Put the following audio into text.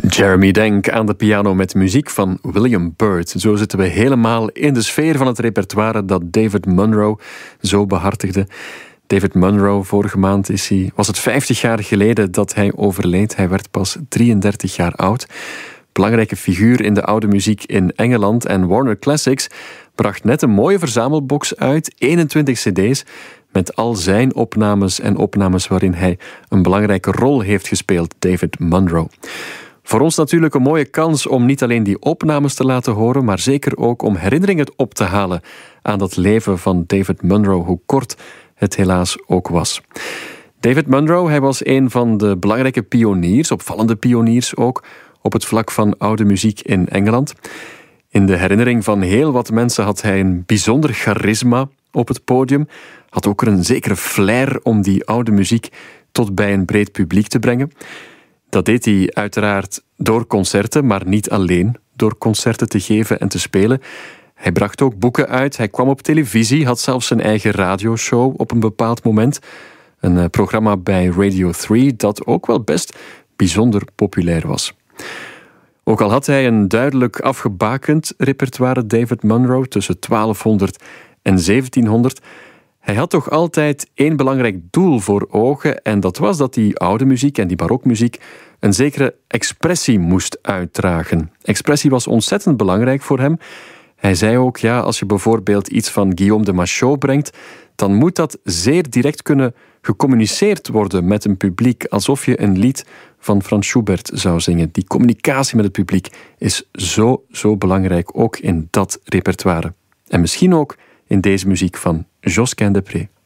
Jeremy Denk aan de piano met muziek van William Byrd. Zo zitten we helemaal in de sfeer van het repertoire dat David Munro zo behartigde. David Munro, vorige maand was het 50 jaar geleden dat hij overleed. Hij werd pas 33 jaar oud. Belangrijke figuur in de oude muziek in Engeland. En Warner Classics bracht net een mooie verzamelbox uit. 21 cd's met al zijn opnames en opnames waarin hij een belangrijke rol heeft gespeeld, David Munro. Voor ons natuurlijk een mooie kans om niet alleen die opnames te laten horen, maar zeker ook om herinneringen op te halen aan dat leven van David Munro, hoe kort het helaas ook was. David Munro, hij was een van de belangrijke pioniers, opvallende pioniers ook, op het vlak van oude muziek in Engeland. In de herinnering van heel wat mensen had hij een bijzonder charisma op het podium, had ook een zekere flair om die oude muziek tot bij een breed publiek te brengen. Dat deed hij uiteraard door concerten, maar niet alleen door concerten te geven en te spelen. Hij bracht ook boeken uit, hij kwam op televisie, had zelfs zijn eigen radioshow op een bepaald moment. Een programma bij Radio 3 dat ook wel best bijzonder populair was. Ook al had hij een duidelijk afgebakend repertoire, David Munro, tussen 1200 en 1700... Hij had toch altijd één belangrijk doel voor ogen en dat was dat die oude muziek en die barokmuziek een zekere expressie moest uitdragen. Expressie was ontzettend belangrijk voor hem. Hij zei ook, ja, als je bijvoorbeeld iets van Guillaume de Machaut brengt, dan moet dat zeer direct kunnen gecommuniceerd worden met een publiek, alsof je een lied van Franz Schubert zou zingen. Die communicatie met het publiek is zo belangrijk, ook in dat repertoire. En misschien ook in deze muziek van Josquin des Prez.